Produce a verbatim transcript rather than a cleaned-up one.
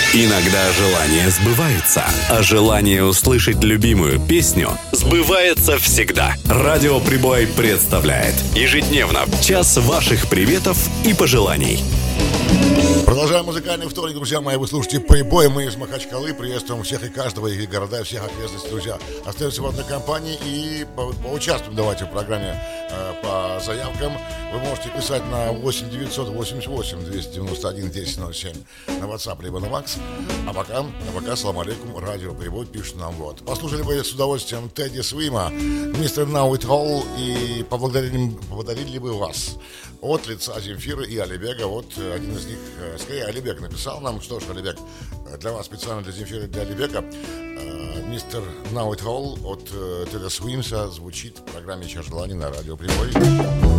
Иногда желания сбываются, а желание услышать любимую песню сбывается всегда. Радио Прибой представляет ежедневно час ваших приветов и пожеланий. Продолжаем музыкальный вторник, друзья мои. Вы слушаете Прибой, мы из Махачкалы. Приветствуем всех и каждого, и города, и всех окрестностей, друзья. Остаемся в одной компании и по- поучаствуем давайте в программе э, по заявкам. Вы можете писать на восемь девятьсот восемьдесят восемь двести девяносто один десять ноль семь на WhatsApp либо на Макс. А пока, а пока, салам алейкум, радио Прибой пишет нам вот. Послушали бы с удовольствием Тедди Свима, мистер Know It All, и поблагодарили, поблагодарили бы вас от лица Земфиры и Алибега. Вот один из них, скорее Алибег написал нам. Что ж, Алибег, для вас специально для Земфиры и для Алибега мистер Know It All от Теда Свимса звучит в программе «Час желаний» на радио Прибой.